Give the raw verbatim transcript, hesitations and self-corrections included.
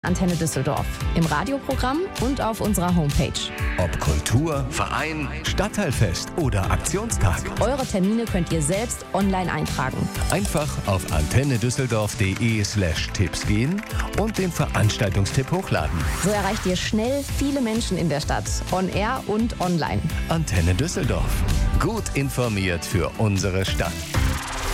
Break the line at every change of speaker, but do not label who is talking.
Antenne Düsseldorf im Radioprogramm und auf unserer Homepage.
Ob Kultur, Verein, Stadtteilfest oder Aktionstag.
Eure Termine könnt ihr selbst online eintragen.
Einfach auf antennedüsseldorf.de slash Tipps gehen und den Veranstaltungstipp hochladen.
So erreicht ihr schnell viele Menschen in der Stadt, on air und online.
Antenne Düsseldorf. Gut informiert für unsere Stadt.